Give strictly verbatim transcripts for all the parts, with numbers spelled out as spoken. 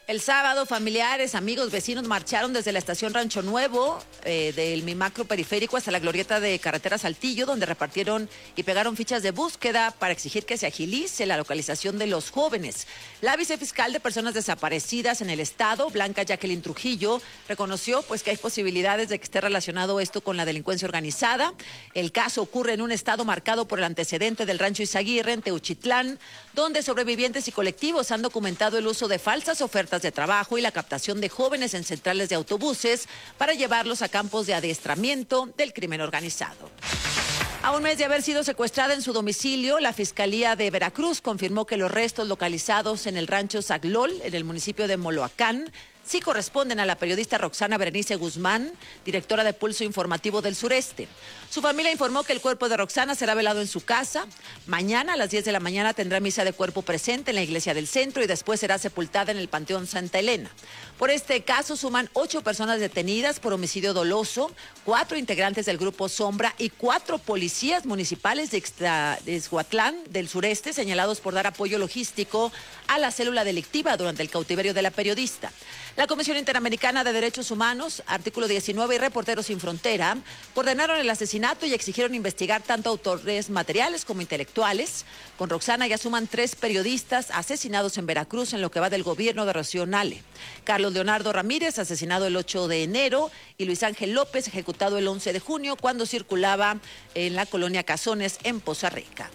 El sábado, familiares, amigos, vecinos marcharon desde la estación Rancho Nuevo eh, del Mimacro Periférico hasta la glorieta de Carretera Saltillo, donde repartieron y pegaron fichas de búsqueda para exigir que se agilice la localización de los jóvenes. La vicefiscal de Personas Desaparecidas en el estado, Blanca Jacqueline Trujillo, reconoció pues que hay posibilidades de que esté relacionado esto con la delincuencia organizada. El caso ocurre en un estado marcado por el antecedente del Rancho Izaguirre en Teuchitlán, donde sobrevivientes y colectivos han documentado el uso de falsas ofertas de trabajo y la captación de jóvenes en centrales de autobuses para llevarlos a campos de adiestramiento del crimen organizado. A un mes de haber sido secuestrada en su domicilio, la Fiscalía de Veracruz confirmó que los restos localizados en el rancho Zaglol, en el municipio de Moloacán, sí corresponden a la periodista Roxana Berenice Guzmán, directora de Pulso Informativo del Sureste. Su familia informó que el cuerpo de Roxana será velado en su casa. Mañana a las diez de la mañana tendrá misa de cuerpo presente en la iglesia del centro y después será sepultada en el Panteón Santa Elena. Por este caso suman ocho personas detenidas por homicidio doloso, cuatro integrantes del Grupo Sombra y cuatro policías municipales de, Extra, de Exhuatlán del Sureste señalados por dar apoyo logístico a la célula delictiva durante el cautiverio de la periodista. La Comisión Interamericana de Derechos Humanos, Artículo diecinueve y Reporteros Sin Frontera condenaron el asesinato y exigieron investigar tanto autores materiales como intelectuales. Con Roxana ya suman tres periodistas asesinados en Veracruz en lo que va del gobierno de Rocío Nale. Carlos Leonardo Ramírez, asesinado el ocho de enero, y Luis Ángel López, ejecutado el once de junio, cuando circulaba en la colonia Cazones, en Poza Rica.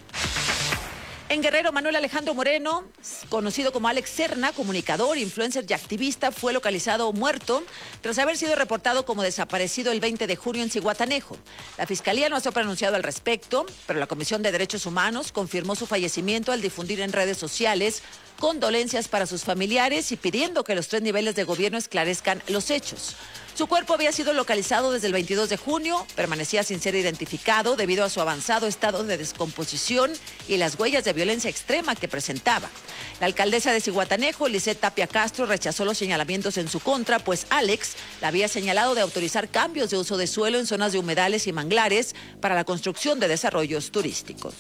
En Guerrero, Manuel Alejandro Moreno, conocido como Alex Serna, comunicador, influencer y activista, fue localizado muerto tras haber sido reportado como desaparecido el veinte de junio en Zihuatanejo. La Fiscalía no se ha pronunciado al respecto, pero la Comisión de Derechos Humanos confirmó su fallecimiento al difundir en redes sociales condolencias para sus familiares y pidiendo que los tres niveles de gobierno esclarezcan los hechos. Su cuerpo había sido localizado desde el veintidós de junio, permanecía sin ser identificado debido a su avanzado estado de descomposición y las huellas de violencia extrema que presentaba. La alcaldesa de Zihuatanejo, Lisette Tapia Castro, rechazó los señalamientos en su contra, pues Alex la había señalado de autorizar cambios de uso de suelo en zonas de humedales y manglares para la construcción de desarrollos turísticos.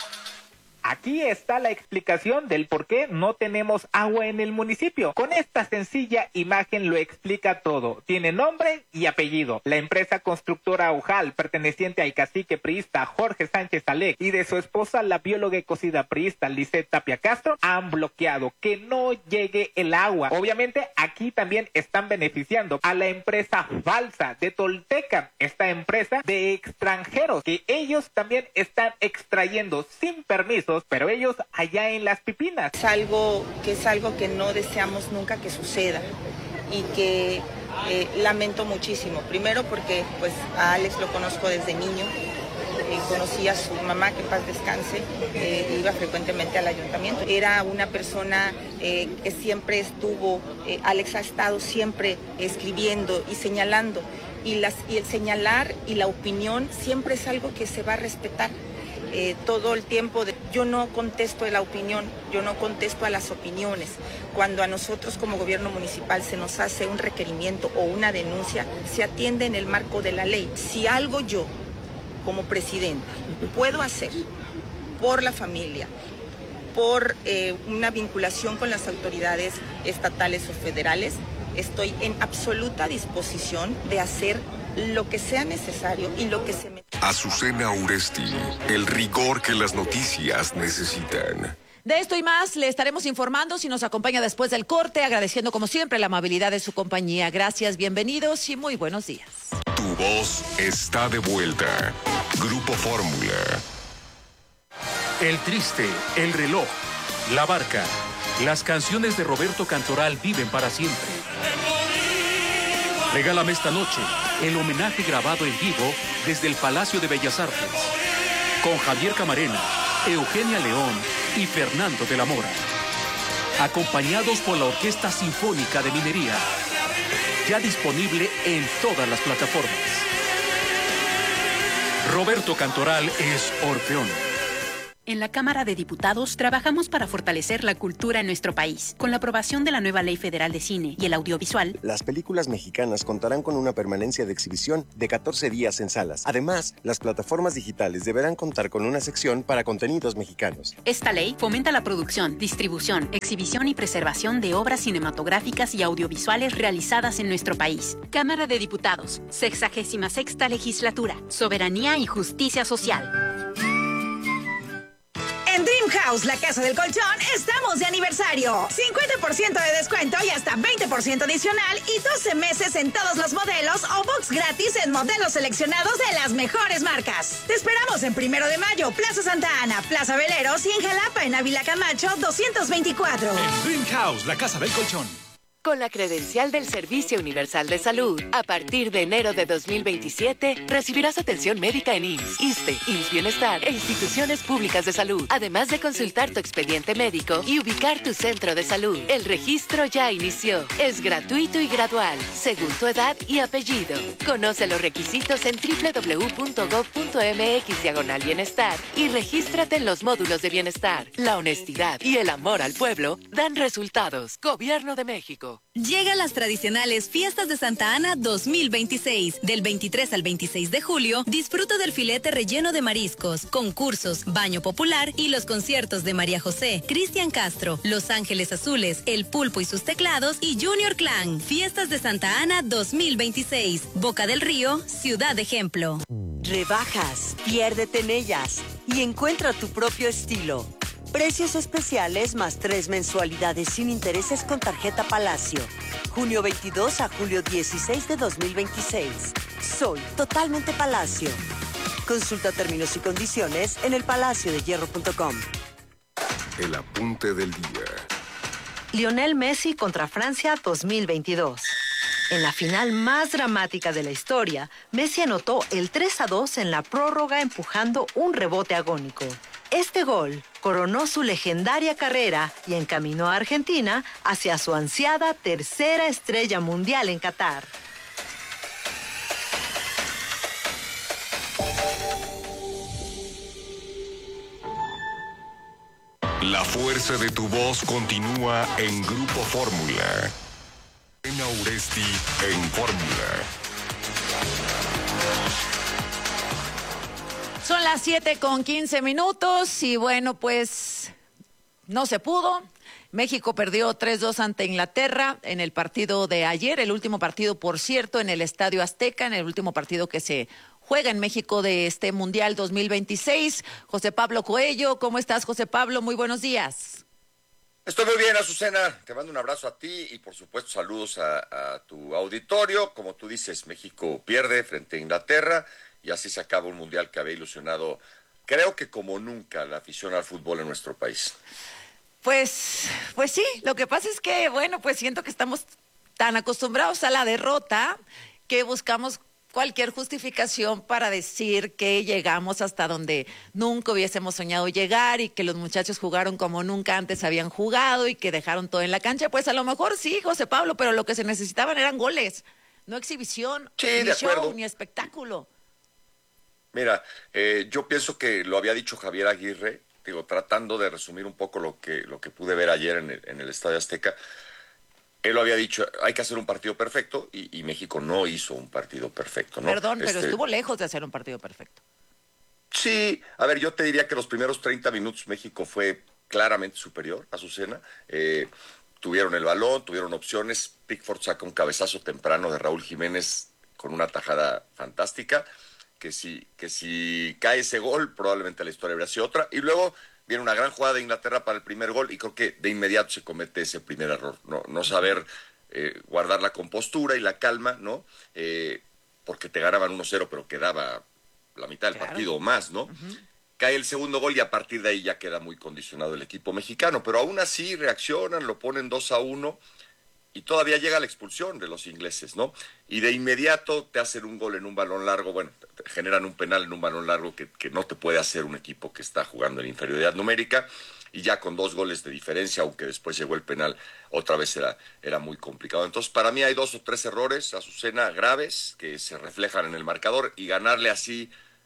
Aquí está la explicación del por qué no tenemos agua en el municipio. Con esta sencilla imagen lo explica todo. Tiene nombre y apellido. La empresa constructora Ojal, perteneciente al cacique priista Jorge Sánchez Alec y de su esposa, la bióloga y cocida priista Lisette Tapia Castro, han bloqueado que no llegue el agua. Obviamente aquí también están beneficiando a la empresa falsa de Tolteca, esta empresa de extranjeros, que ellos también están extrayendo sin permiso, pero ellos allá en las Pipinas. Es algo que es algo que no deseamos nunca que suceda y que eh, lamento muchísimo. Primero porque pues a Alex lo conozco desde niño, eh, conocí a su mamá, que en paz descanse, eh, iba frecuentemente al ayuntamiento. Era una persona eh, que siempre estuvo, eh, Alex ha estado siempre escribiendo y señalando, y, las, y el señalar y la opinión siempre es algo que se va a respetar. Eh, todo el tiempo, de, yo no contesto a la opinión, yo no contesto a las opiniones. Cuando a nosotros como gobierno municipal se nos hace un requerimiento o una denuncia, se atiende en el marco de la ley. Si algo yo, como presidente, puedo hacer por la familia, por eh, una vinculación con las autoridades estatales o federales, estoy en absoluta disposición de hacer lo que sea necesario y lo que se me... Azucena Uresti, el rigor que las noticias necesitan. De esto y más le estaremos informando si nos acompaña después del corte, agradeciendo como siempre la amabilidad de su compañía. Gracias, bienvenidos y muy buenos días. Tu voz está de vuelta. Grupo Fórmula. El Triste, El Reloj, La Barca. Las canciones de Roberto Cantoral viven para siempre. Regálame esta noche el homenaje grabado en vivo desde el Palacio de Bellas Artes, con Javier Camarena, Eugenia León y Fernando de la Mora, acompañados por la Orquesta Sinfónica de Minería, ya disponible en todas las plataformas. Roberto Cantoral es Orfeón. En la Cámara de Diputados trabajamos para fortalecer la cultura en nuestro país. Con la aprobación de la nueva Ley Federal de Cine y el Audiovisual, las películas mexicanas contarán con una permanencia de exhibición de catorce días en salas. Además, las plataformas digitales deberán contar con una sección para contenidos mexicanos. Esta ley fomenta la producción, distribución, exhibición y preservación de obras cinematográficas y audiovisuales realizadas en nuestro país. Cámara de Diputados, sexagésima sexta Legislatura, Soberanía y Justicia Social. En Dream House, la casa del colchón, estamos de aniversario. cincuenta por ciento de descuento y hasta veinte por ciento adicional y doce meses en todos los modelos o box gratis en modelos seleccionados de las mejores marcas. Te esperamos en Primero de Mayo, Plaza Santa Ana, Plaza Veleros y en Jalapa, en Ávila Camacho, doscientos veinticuatro. En Dream House, la casa del colchón. Con la credencial del Servicio Universal de Salud, a partir de enero de dos mil veintisiete, recibirás atención médica en I M S S, ISSSTE, I M S S Bienestar e instituciones públicas de salud, además de consultar tu expediente médico y ubicar tu centro de salud. El registro ya inició. Es gratuito y gradual, según tu edad y apellido. Conoce los requisitos en doble u doble u doble u punto gob punto eme equis diagonal bienestar y regístrate en los módulos de bienestar. La honestidad y el amor al pueblo dan resultados. Gobierno de México. Llegan las tradicionales Fiestas de Santa Ana dos mil veintiséis. Del veintitrés al veintiséis de julio, disfruta del filete relleno de mariscos, concursos, baño popular y los conciertos de María José, Cristian Castro, Los Ángeles Azules, El Pulpo y sus teclados y Junior Clan. Fiestas de Santa Ana dos mil veintiséis. Boca del Río, Ciudad Ejemplo. Rebajas, piérdete en ellas y encuentra tu propio estilo. Precios especiales más tres mensualidades sin intereses con tarjeta Palacio. Junio veintidós a julio dieciséis de dos mil veintiséis. Soy totalmente Palacio. Consulta términos y condiciones en el palacio de hierro punto com. El apunte del día. Lionel Messi contra Francia dos mil veintidós. En la final más dramática de la historia, Messi anotó el tres a dos en la prórroga empujando un rebote agónico. Este gol coronó su legendaria carrera y encaminó a Argentina hacia su ansiada tercera estrella mundial en Qatar. La fuerza de tu voz continúa en Grupo Fórmula. Elena Uresti en Fórmula. Son las siete con quince minutos y bueno, pues no se pudo. México perdió tres dos ante Inglaterra en el partido de ayer, el último partido, por cierto, en el Estadio Azteca, en el último partido que se juega en México de este Mundial dos mil veintiséis. José Pablo Coello, ¿cómo estás, José Pablo? Muy buenos días. Estoy muy bien, Azucena. Te mando un abrazo a ti y, por supuesto, saludos a, a tu auditorio. Como tú dices, México pierde frente a Inglaterra y así se acaba un mundial que había ilusionado, creo que como nunca, la afición al fútbol en nuestro país. Pues, pues sí, lo que pasa es que, bueno, pues siento que estamos tan acostumbrados a la derrota que buscamos cualquier justificación para decir que llegamos hasta donde nunca hubiésemos soñado llegar y que los muchachos jugaron como nunca antes habían jugado y que dejaron todo en la cancha. Pues a lo mejor sí, José Pablo, pero lo que se necesitaban eran goles, no exhibición, sí, ni de show, acuerdo. ni espectáculo. Mira, eh, yo pienso que lo había dicho Javier Aguirre, digo, tratando de resumir un poco lo que, lo que pude ver ayer en el, en el Estadio Azteca. Él lo había dicho, hay que hacer un partido perfecto, y, y México no hizo un partido perfecto, ¿no? Perdón, pero Este, estuvo lejos de hacer un partido perfecto. Sí, a ver, yo te diría que los primeros treinta minutos México fue claramente superior a Azucena. Eh, tuvieron el balón, tuvieron opciones. Pickford saca un cabezazo temprano de Raúl Jiménez con una tajada fantástica, que si, que si cae ese gol, probablemente la historia habría sido otra. Y luego viene una gran jugada de Inglaterra para el primer gol y creo que de inmediato se comete ese primer error, no, no saber eh, guardar la compostura y la calma, ¿no? Eh, porque te ganaban uno cero, pero quedaba la mitad del Claro. partido o más, ¿no? Uh-huh. Cae el segundo gol y a partir de ahí ya queda muy condicionado el equipo mexicano, pero aún así reaccionan, lo ponen dos a uno y todavía llega la expulsión de los ingleses, ¿no? Y de inmediato te hacen un gol en un balón largo, bueno, te generan un penal en un balón largo que, que no te puede hacer un equipo que está jugando en inferioridad numérica, y ya con dos goles de diferencia, aunque después llegó el penal, otra vez era, era muy complicado. Entonces, para mí hay dos o tres errores, Azucena, graves, que se reflejan en el marcador, y ganarle así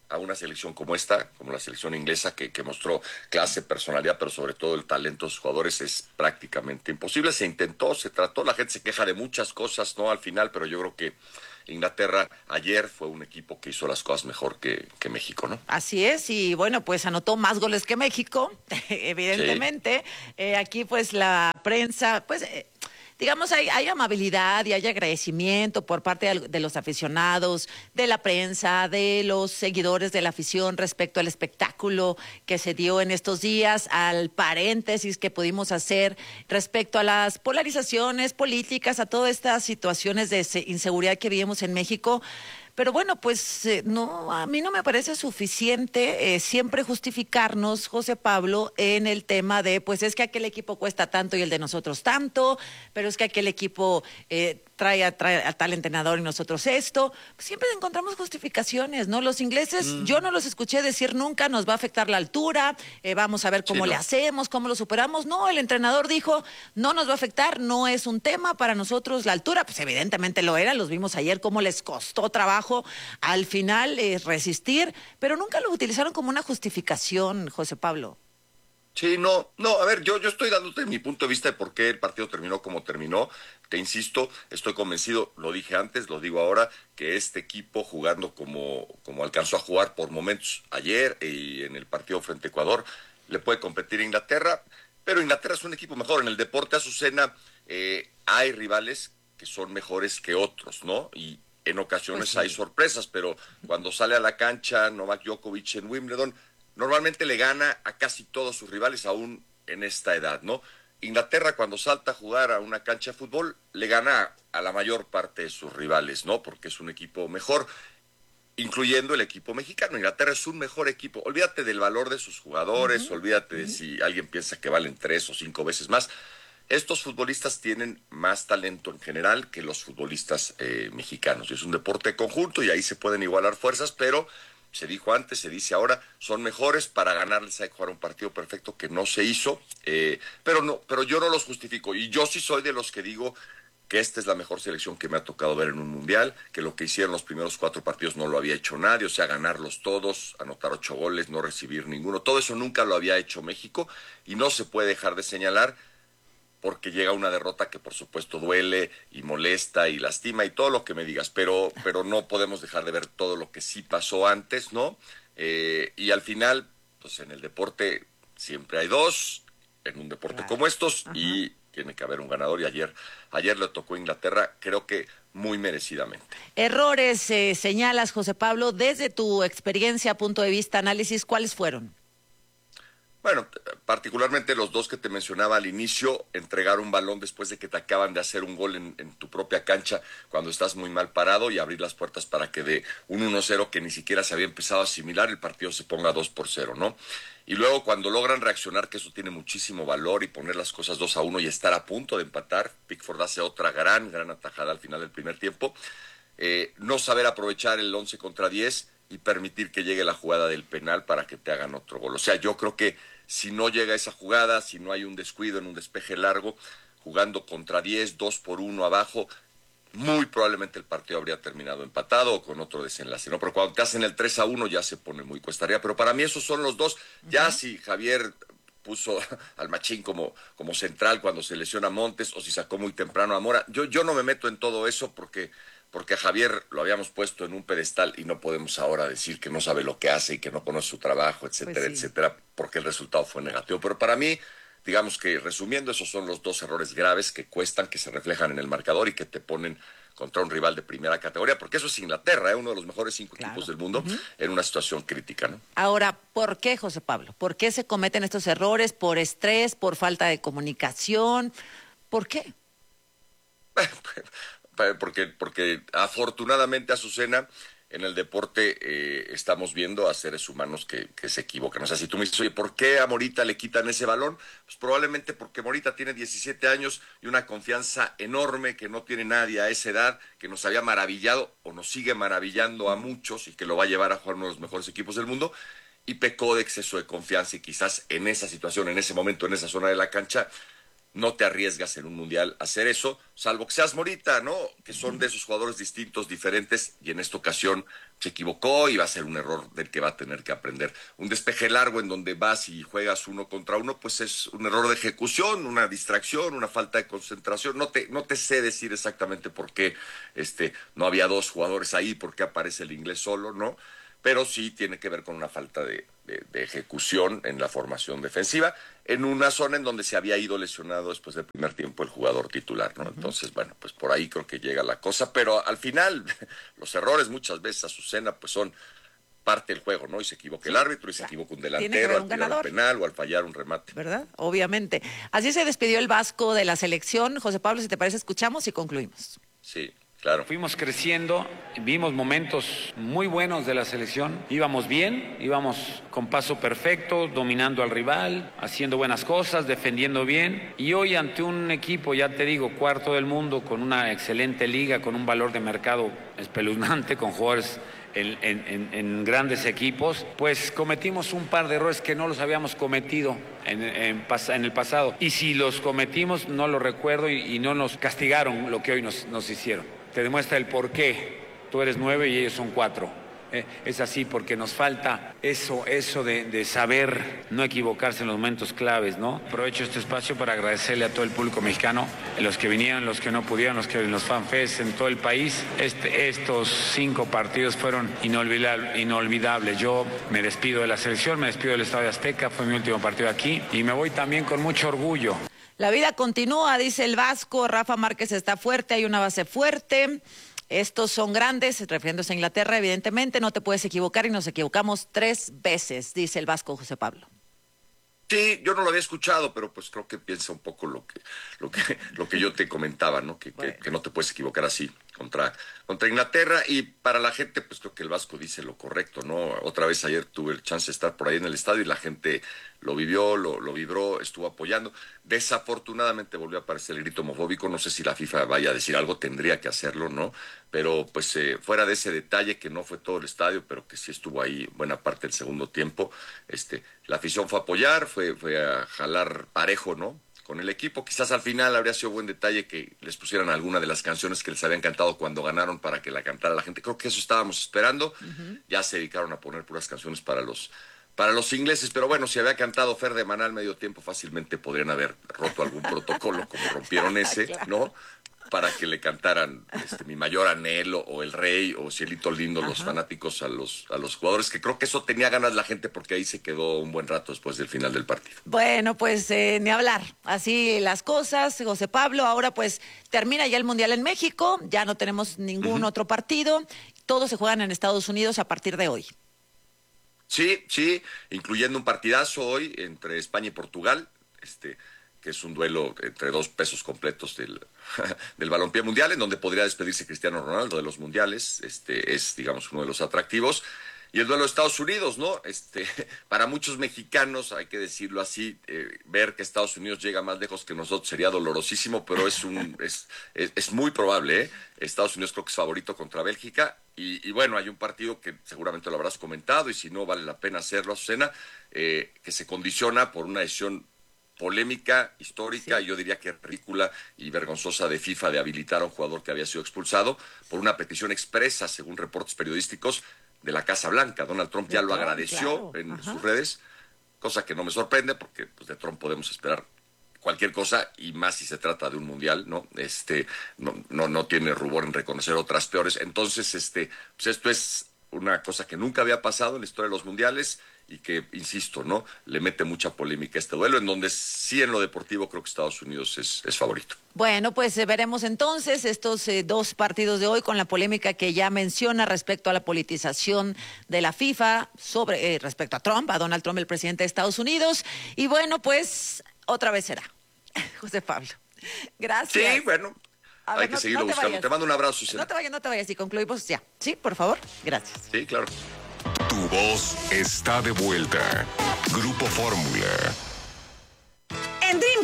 a una selección como esta, como la selección inglesa, que, que mostró clase, personalidad, pero sobre todo el talento de sus jugadores, es prácticamente imposible. Se intentó, se trató, la gente se queja de muchas cosas, ¿no? Al final, pero yo creo que Inglaterra ayer fue un equipo que hizo las cosas mejor que, que México, ¿no? Así es, y bueno, pues anotó más goles que México, evidentemente. Sí. Eh, aquí pues la prensa, pues... Eh, digamos, hay, hay amabilidad y hay agradecimiento por parte de, de los aficionados, de la prensa, de los seguidores de la afición respecto al espectáculo que se dio en estos días, al paréntesis que pudimos hacer respecto a las polarizaciones políticas, a todas estas situaciones de inseguridad que vivimos en México. Pero bueno, pues eh, no, a mí no me parece suficiente eh, siempre justificarnos, José Pablo, en el tema de, pues es que aquel equipo cuesta tanto y el de nosotros tanto, pero es que aquel equipo eh, trae, a, trae a tal entrenador y nosotros esto. Siempre encontramos justificaciones, ¿no? Los ingleses, mm. yo no los escuché decir nunca, nos va a afectar la altura, eh, vamos a ver cómo sí, le no. hacemos, cómo lo superamos. No, el entrenador dijo, no nos va a afectar, no es un tema para nosotros la altura. Pues evidentemente lo era, los vimos ayer cómo les costó trabajo al final eh, resistir, pero nunca lo utilizaron como una justificación, José Pablo. Sí, no, no, a ver, yo, yo estoy dándote mi punto de vista de por qué el partido terminó como terminó. Te insisto, estoy convencido, lo dije antes, lo digo ahora, que este equipo jugando como, como alcanzó a jugar por momentos ayer y en el partido frente a Ecuador, le puede competir a Inglaterra, pero Inglaterra es un equipo mejor. En el deporte, Azucena, eh, hay rivales que son mejores que otros, ¿no? Y en ocasiones pues sí. hay sorpresas, pero cuando sale a la cancha Novak Djokovic en Wimbledon, normalmente le gana a casi todos sus rivales, aún en esta edad, ¿no? Inglaterra, cuando salta a jugar a una cancha de fútbol, le gana a la mayor parte de sus rivales, ¿no? Porque es un equipo mejor, incluyendo el equipo mexicano. Inglaterra es un mejor equipo. Olvídate del valor de sus jugadores, uh-huh. olvídate uh-huh. de si alguien piensa que valen tres o cinco veces más. Estos futbolistas tienen más talento en general que los futbolistas eh, mexicanos. Es un deporte conjunto y ahí se pueden igualar fuerzas, pero se dijo antes, se dice ahora, son mejores. Para ganarles hay que jugar un partido perfecto que no se hizo, eh, pero no, pero yo no los justifico. Y yo sí soy de los que digo que esta es la mejor selección que me ha tocado ver en un mundial, que lo que hicieron los primeros cuatro partidos no lo había hecho nadie, o sea, ganarlos todos, anotar ocho goles, no recibir ninguno. Todo eso nunca lo había hecho México y no se puede dejar de señalar, porque llega una derrota que por supuesto duele y molesta y lastima y todo lo que me digas, pero, pero no podemos dejar de ver todo lo que sí pasó antes, ¿no? Eh, y al final, pues en el deporte siempre hay dos, en un deporte claro. como estos, Ajá. y tiene que haber un ganador, y ayer, ayer le tocó a Inglaterra, creo que muy merecidamente. Errores, eh, señalas, José Pablo, desde tu experiencia, punto de vista, análisis, ¿cuáles fueron? Bueno, particularmente los dos que te mencionaba al inicio, entregar un balón después de que te acaban de hacer un gol en, en tu propia cancha cuando estás muy mal parado y abrir las puertas para que de un uno cero que ni siquiera se había empezado a asimilar, el partido se ponga dos por cero, ¿no? Y luego cuando logran reaccionar, que eso tiene muchísimo valor, y poner las cosas dos a uno y estar a punto de empatar, Pickford hace otra gran, gran atajada al final del primer tiempo, eh, no saber aprovechar el once contra diez y permitir que llegue la jugada del penal para que te hagan otro gol. O sea, yo creo que si no llega esa jugada, si no hay un descuido en un despeje largo, jugando contra diez, dos por uno abajo, muy probablemente el partido habría terminado empatado o con otro desenlace, ¿no? Pero cuando te hacen el tres a uno ya se pone muy cuesta arriba. Pero para mí esos son los dos. Uh-huh. Ya si Javier puso al Machín como, como central cuando se lesiona Montes, o si sacó muy temprano a Mora, yo, yo no me meto en todo eso porque... porque a Javier lo habíamos puesto en un pedestal y no podemos ahora decir que no sabe lo que hace y que no conoce su trabajo, etcétera, pues sí. etcétera, porque el resultado fue negativo. Pero para mí, digamos que resumiendo, esos son los dos errores graves que cuestan, que se reflejan en el marcador y que te ponen contra un rival de primera categoría, porque eso es Inglaterra, ¿eh? uno de los mejores cinco claro. equipos del mundo, uh-huh. en una situación crítica, ¿no? Ahora, ¿por qué, José Pablo? ¿Por qué se cometen estos errores? ¿Por estrés? ¿Por falta de comunicación? ¿Por qué? Porque, porque afortunadamente, Azucena, en el deporte eh, estamos viendo a seres humanos que, que se equivocan. O sea, si tú me dices, oye, ¿por qué a Morita le quitan ese balón? Pues probablemente porque Morita tiene diecisiete años y una confianza enorme que no tiene nadie a esa edad, que nos había maravillado o nos sigue maravillando a muchos y que lo va a llevar a jugar uno de los mejores equipos del mundo, y pecó de exceso de confianza y quizás en esa situación, en ese momento, en esa zona de la cancha, no te arriesgas en un mundial a hacer eso, salvo que seas Morita, ¿no? Que son de esos jugadores distintos, diferentes, y en esta ocasión se equivocó y va a ser un error del que va a tener que aprender. Un despeje largo en donde vas y juegas uno contra uno, pues es un error de ejecución, una distracción, una falta de concentración. No te, no te sé decir exactamente por qué este, no había dos jugadores ahí, por qué aparece el inglés solo, ¿no? Pero sí tiene que ver con una falta de, de, de ejecución en la formación defensiva, en una zona en donde se había ido lesionado después del primer tiempo el jugador titular, ¿no? Uh-huh. Entonces, bueno, pues por ahí creo que llega la cosa, pero al final los errores muchas veces, Azucena, pues son parte del juego, ¿no? Y se equivoca sí, el árbitro y se equivoca un delantero al tirar un penal o al fallar un remate. ¿Verdad? Obviamente. Así se despidió el Vasco de la selección. José Pablo, si te parece, escuchamos y concluimos. Sí. Claro. Fuimos creciendo, vimos momentos muy buenos de la selección, íbamos bien, íbamos con paso perfecto, dominando al rival, haciendo buenas cosas, defendiendo bien, y hoy ante un equipo, ya te digo, cuarto del mundo, con una excelente liga, con un valor de mercado espeluznante, con jugadores en, en, en, en grandes equipos, pues cometimos un par de errores que no los habíamos cometido en, en, en el pasado, y si los cometimos no lo recuerdo y, y no nos castigaron lo que hoy nos, nos hicieron. Te demuestra el por qué tú eres nueve y ellos son cuatro. Eh, es así porque nos falta eso, eso de, de saber no equivocarse en los momentos claves, ¿no? Aprovecho este espacio para agradecerle a todo el público mexicano, los que vinieron, los que no pudieron, los que en los fanfests en todo el país. Este, estos cinco partidos fueron inolvidable, inolvidables. Yo me despido de la selección, me despido del Estadio Azteca, fue mi último partido aquí y me voy también con mucho orgullo. La vida continúa, dice el Vasco. Rafa Márquez está fuerte, hay una base fuerte. Estos son grandes, refiriéndose a Inglaterra, evidentemente. No te puedes equivocar y nos equivocamos tres veces, dice el Vasco José Pablo. Sí, yo no lo había escuchado, pero pues creo que piensa un poco lo que lo que lo que yo te comentaba, ¿no? Que, bueno. que, que no te puedes equivocar así contra contra Inglaterra, y para la gente pues creo que el Vasco dice lo correcto, ¿no? Otra vez ayer tuve el chance de estar por ahí en el estadio y la gente lo vivió, lo, lo vibró, estuvo apoyando. Desafortunadamente volvió a aparecer el grito homofóbico, no sé si la FIFA vaya a decir algo, tendría que hacerlo, ¿no? Pero pues eh, fuera de ese detalle que no fue todo el estadio, pero que sí estuvo ahí buena parte del segundo tiempo, este, la afición fue a apoyar, fue, fue a jalar parejo, ¿no? Con el equipo. Quizás al final habría sido buen detalle que les pusieran alguna de las canciones que les habían cantado cuando ganaron para que la cantara la gente. Creo que eso estábamos esperando. Uh-huh. Ya se dedicaron a poner puras canciones para los para los ingleses, pero bueno, si había cantado Fer de Maná al medio tiempo, fácilmente podrían haber roto algún protocolo, como rompieron ese, claro. ¿no? Para que le cantaran este, Mi Mayor Anhelo o El Rey o Cielito Lindo, Ajá. los fanáticos a los a los jugadores, que creo que eso tenía ganas la gente porque ahí se quedó un buen rato después del final del partido. Bueno, pues eh, ni hablar, así las cosas, José Pablo. Ahora pues termina ya el Mundial en México, ya no tenemos ningún uh-huh. otro partido, todos se juegan en Estados Unidos a partir de hoy. Sí, sí, incluyendo un partidazo hoy entre España y Portugal, este que es un duelo entre dos pesos completos del, del balompié mundial, en donde podría despedirse Cristiano Ronaldo de los mundiales. Este es, digamos, uno de los atractivos. Y el duelo de Estados Unidos, ¿no? Este, para muchos mexicanos, hay que decirlo así, eh, ver que Estados Unidos llega más lejos que nosotros sería dolorosísimo, pero es un es, es, es muy probable, ¿eh? Estados Unidos creo que es favorito contra Bélgica. Y, y bueno, hay un partido que seguramente lo habrás comentado, y si no, vale la pena hacerlo, Azucena, eh, que se condiciona por una decisión polémica, histórica, sí. y yo diría que ridícula y vergonzosa de FIFA de habilitar a un jugador que había sido expulsado por una petición expresa, según reportes periodísticos, de la Casa Blanca. Donald Trump ya lo agradeció claro. en Ajá. sus redes, cosa que no me sorprende porque pues, de Trump podemos esperar cualquier cosa, y más si se trata de un mundial, ¿no? Este, no, no, no tiene rubor en reconocer otras peores. Entonces, este, pues esto es una cosa que nunca había pasado en la historia de los mundiales, y que, insisto, ¿no? Le mete mucha polémica a este duelo, en donde sí en lo deportivo creo que Estados Unidos es, es favorito. Bueno, pues eh, veremos entonces estos eh, dos partidos de hoy con la polémica que ya menciona respecto a la politización de la FIFA, sobre eh, respecto a Trump, a Donald Trump, el presidente de Estados Unidos. Y bueno, pues otra vez será. José Pablo, gracias. Sí, bueno. A Hay ver, que no, seguirlo no te buscando. Vayas. Te mando un abrazo, Susana. No te vayas, no te vayas. Y concluimos ya. Sí, por favor. Gracias. Sí, claro. Tu voz está de vuelta. Grupo Fórmula. En Dream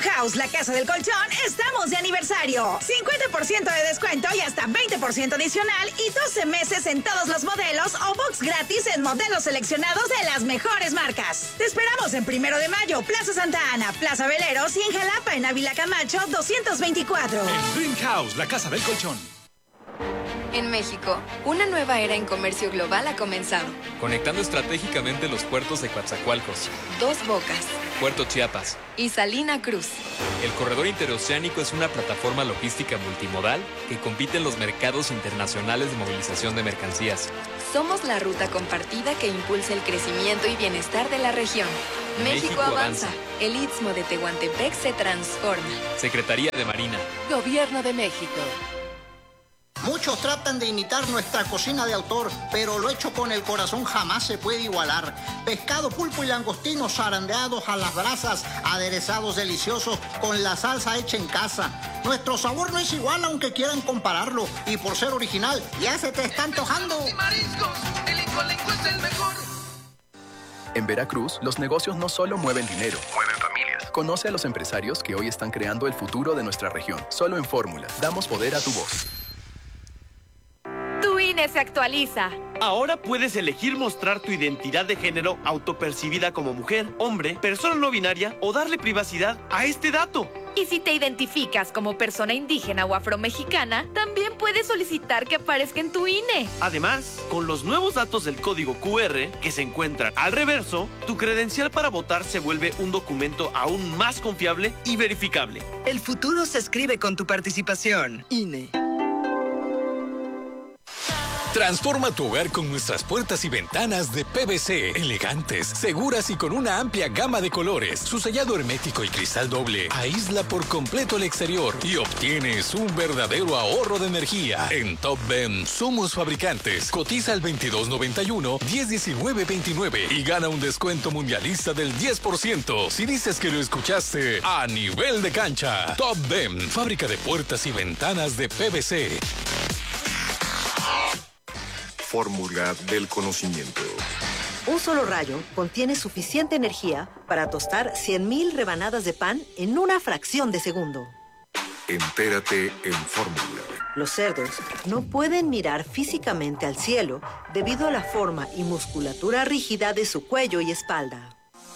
House, la casa del colchón, estamos de aniversario. cincuenta por ciento de descuento y hasta veinte por ciento adicional y doce meses en todos los modelos o box gratis en modelos seleccionados de las mejores marcas. Te esperamos en Primero de Mayo, Plaza Santa Ana, Plaza Veleros y en Jalapa, en Ávila Camacho doscientos veinticuatro. En Dream House, la casa del colchón. En México, una nueva era en comercio global ha comenzado. Conectando estratégicamente los puertos de Coatzacoalcos, Dos Bocas Puerto Chiapas y Salina Cruz. El corredor interoceánico es una plataforma logística multimodal que compite en los mercados internacionales de movilización de mercancías. Somos la ruta compartida que impulsa el crecimiento y bienestar de la región. México, México avanza. avanza. El Istmo de Tehuantepec se transforma. Secretaría de Marina. Gobierno de México. Muchos tratan de imitar nuestra cocina de autor, pero lo hecho con el corazón jamás se puede igualar. Pescado, pulpo y langostinos zarandeados a las brasas, aderezados deliciosos con la salsa hecha en casa. Nuestro sabor no es igual aunque quieran compararlo, y por ser original ya se te está antojando. En Veracruz, los negocios no solo mueven dinero, mueven familias. Conoce a los empresarios que hoy están creando el futuro de nuestra región. Solo en Fórmula, damos poder a tu voz. Tu I N E se actualiza. Ahora puedes elegir mostrar tu identidad de género autopercibida como mujer, hombre, persona no binaria o darle privacidad a este dato. Y si te identificas como persona indígena o afromexicana, también puedes solicitar que aparezca en tu I N E. Además, con los nuevos datos del código Q R que se encuentran al reverso, tu credencial para votar se vuelve un documento aún más confiable y verificable. El futuro se escribe con tu participación. I N E. Transforma tu hogar con nuestras puertas y ventanas de P V C, elegantes, seguras y con una amplia gama de colores. Su sellado hermético y cristal doble aísla por completo el exterior y obtienes un verdadero ahorro de energía. En Top Ben somos fabricantes. Cotiza al veintidós noventa y uno, diez diecinueve veintinueve y gana un descuento mundialista del diez por ciento si dices que lo escuchaste a nivel de cancha. Top Ben, fábrica de puertas y ventanas de P V C. Fórmula del conocimiento. Un solo rayo contiene suficiente energía para tostar cien mil rebanadas de pan en una fracción de segundo. Entérate en Fórmula. Los cerdos no pueden mirar físicamente al cielo debido a la forma y musculatura rígida de su cuello y espalda.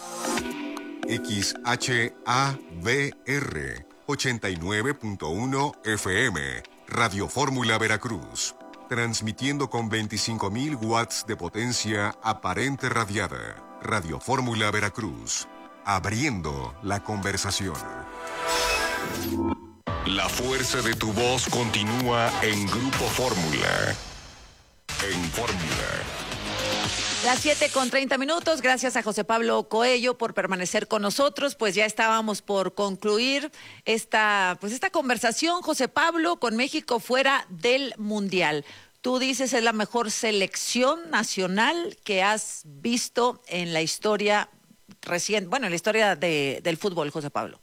X H A V R ochenta y nueve punto uno F M, Radio Fórmula Veracruz. Transmitiendo con veinticinco mil watts de potencia aparente radiada. Radio Fórmula Veracruz. Abriendo la conversación. La fuerza de tu voz continúa en Grupo Fórmula. En Fórmula. Las siete con treinta minutos, gracias a José Pablo Coello por permanecer con nosotros, pues ya estábamos por concluir esta, pues esta conversación, José Pablo, con México fuera del Mundial. Tú dices es la mejor selección nacional que has visto en la historia reciente, bueno, en la historia de, del fútbol, José Pablo.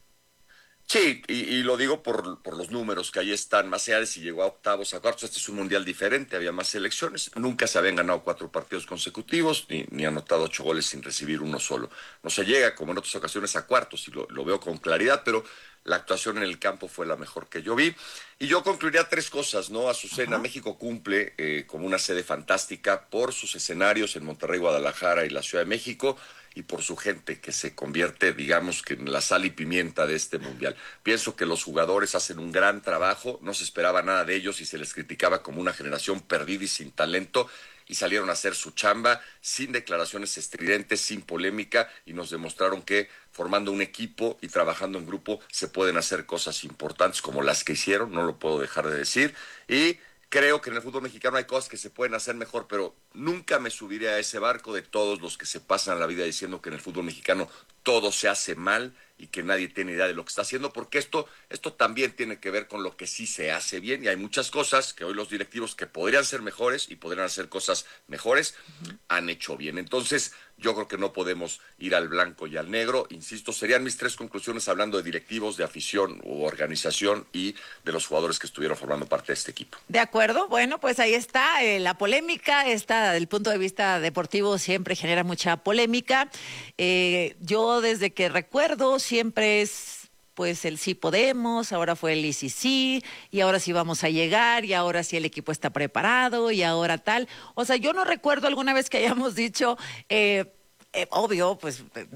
Sí, y, y lo digo por, por los números que ahí están, más allá de si llegó a octavos, a cuartos. Este es un mundial diferente, había más selecciones, nunca se habían ganado cuatro partidos consecutivos, ni, ni anotado ocho goles sin recibir uno solo. No se llega, como en otras ocasiones, a cuartos, y lo, lo veo con claridad, pero la actuación en el campo fue la mejor que yo vi. Y yo concluiría tres cosas, ¿no? Azucena, México cumple eh, como una sede fantástica por sus escenarios en Monterrey, Guadalajara y la Ciudad de México, y por su gente que se convierte, digamos, que en la sal y pimienta de este mundial. Pienso que los jugadores hacen un gran trabajo, no se esperaba nada de ellos y se les criticaba como una generación perdida y sin talento, y salieron a hacer su chamba sin declaraciones estridentes, sin polémica, y nos demostraron que formando un equipo y trabajando en grupo se pueden hacer cosas importantes como las que hicieron, no lo puedo dejar de decir, y creo que en el fútbol mexicano hay cosas que se pueden hacer mejor, pero nunca me subiré a ese barco de todos los que se pasan la vida diciendo que en el fútbol mexicano todo se hace mal y que nadie tiene idea de lo que está haciendo, porque esto, esto también tiene que ver con lo que sí se hace bien, y hay muchas cosas que hoy los directivos que podrían ser mejores y podrían hacer cosas mejores, uh-huh. han hecho bien. Entonces, yo creo que no podemos ir al blanco y al negro. Insisto, serían mis tres conclusiones hablando de directivos, de afición u organización y de los jugadores que estuvieron formando parte de este equipo. De acuerdo, bueno, pues ahí está eh, la polémica, esta del punto de vista deportivo siempre genera mucha polémica. Eh, yo desde que recuerdo siempre es pues el sí podemos, ahora fue el y sí sí, y ahora sí vamos a llegar, y ahora sí el equipo está preparado, y ahora tal. O sea, yo no recuerdo alguna vez que hayamos dicho, eh, eh, obvio, pues... Eh,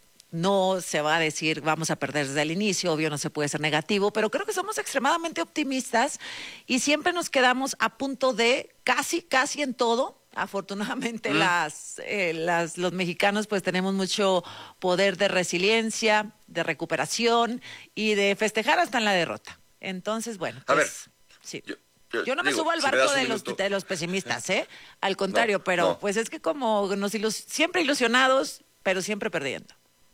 no se va a decir vamos a perder desde el inicio, obvio no se puede ser negativo, pero creo que somos extremadamente optimistas y siempre nos quedamos a punto de casi, casi en todo. Afortunadamente mm. las, eh, las, los mexicanos pues tenemos mucho poder de resiliencia, de recuperación y de festejar hasta en la derrota. Entonces, bueno, pues, a ver, sí. Yo, yo, yo no me digo, subo al si barco de los, minuto. de los pesimistas, ¿eh? Al contrario, no, pero no. pues es que como nos ilus siempre ilusionados, pero siempre perdiendo.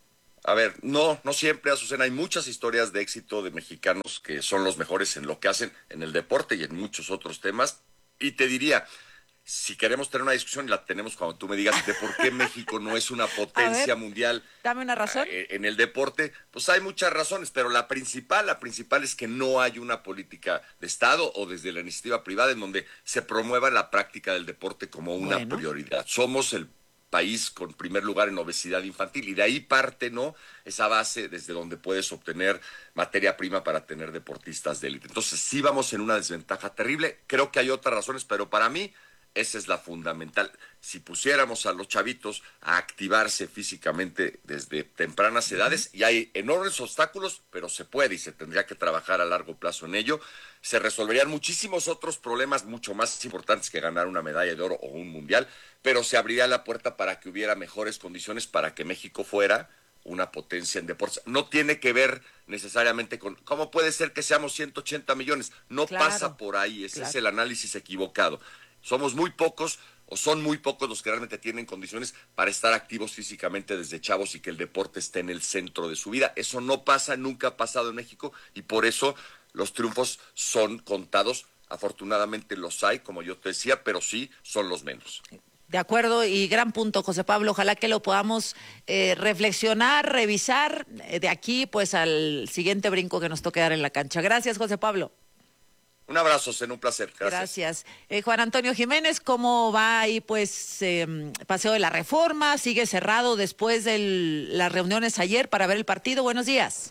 A ver, no, no siempre, Azucena. Hay muchas historias de éxito de mexicanos que son los mejores en lo que hacen, en el deporte y en muchos otros temas. Y te diría, si queremos tener una discusión, y la tenemos cuando tú me digas de por qué México no es una potencia ver, mundial. Dame una razón. Eh, en el deporte, pues hay muchas razones, pero la principal, la principal es que no hay una política de Estado o desde la iniciativa privada en donde se promueva la práctica del deporte como una bueno. prioridad. Somos el país con primer lugar en obesidad infantil y de ahí parte, ¿no?, esa base desde donde puedes obtener materia prima para tener deportistas de élite. Entonces sí vamos en una desventaja terrible. Creo que hay otras razones, pero para mí esa es la fundamental. Si pusiéramos a los chavitos a activarse físicamente desde tempranas edades, y hay enormes obstáculos, pero se puede y se tendría que trabajar a largo plazo en ello, se resolverían muchísimos otros problemas mucho más importantes que ganar una medalla de oro o un mundial, pero se abriría la puerta para que hubiera mejores condiciones para que México fuera una potencia en deportes. No tiene que ver necesariamente con cómo puede ser que seamos ciento ochenta millones. No claro, pasa por ahí. Ese claro. es el análisis equivocado. Somos muy pocos o son muy pocos los que realmente tienen condiciones para estar activos físicamente desde chavos y que el deporte esté en el centro de su vida. Eso no pasa, nunca ha pasado en México y por eso los triunfos son contados. Afortunadamente los hay, como yo te decía, pero sí son los menos. De acuerdo, y gran punto, José Pablo. Ojalá que lo podamos eh, reflexionar, revisar eh, de aquí pues al siguiente brinco que nos toque dar en la cancha. Gracias, José Pablo. Un abrazo, Zen, un placer. Gracias. Gracias. Eh, Juan Antonio Jiménez, ¿cómo va ahí pues eh, Paseo de la Reforma? ¿Sigue cerrado después de las reuniones ayer para ver el partido? Buenos días.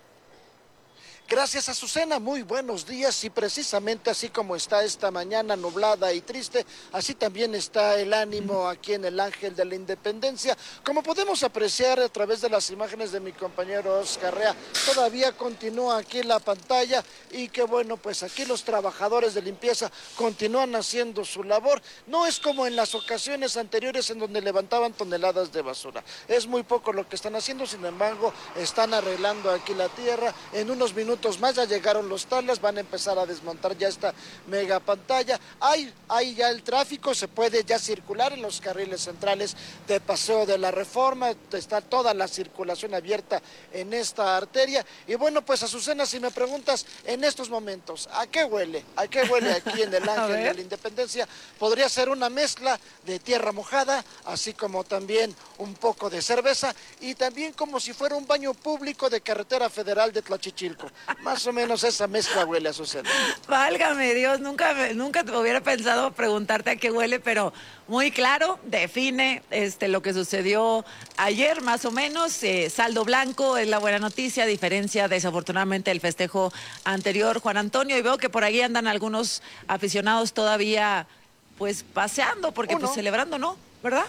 Gracias, Azucena, muy buenos días y precisamente así como está esta mañana nublada y triste, así también está el ánimo aquí en el Ángel de la Independencia. Como podemos apreciar a través de las imágenes de mi compañero Oscar Rea, todavía continúa aquí la pantalla y que bueno, pues aquí los trabajadores de limpieza continúan haciendo su labor. No es como en las ocasiones anteriores en donde levantaban toneladas de basura. Es muy poco lo que están haciendo, sin embargo, están arreglando aquí la tierra. En unos minutos más ya llegaron los tablas, van a empezar a desmontar ya esta mega pantalla. Hay, hay ya el tráfico, se puede ya circular en los carriles centrales de Paseo de la Reforma, está toda la circulación abierta en esta arteria. Y bueno, pues Azucena, si me preguntas en estos momentos, ¿a qué huele? ¿A qué huele aquí en el Ángel de la Independencia? Podría ser una mezcla de tierra mojada, así como también un poco de cerveza y también como si fuera un baño público de carretera federal de Tlachichilco. Más o menos esa mezcla huele a Azucena. Válgame Dios, nunca, me, nunca te hubiera pensado preguntarte a qué huele, pero muy claro, define este, lo que sucedió ayer, más o menos. Eh, saldo blanco es la buena noticia, a diferencia desafortunadamente del festejo anterior, Juan Antonio, y veo que por ahí andan algunos aficionados todavía pues paseando, porque Uno. pues celebrando, ¿no? ¿Verdad?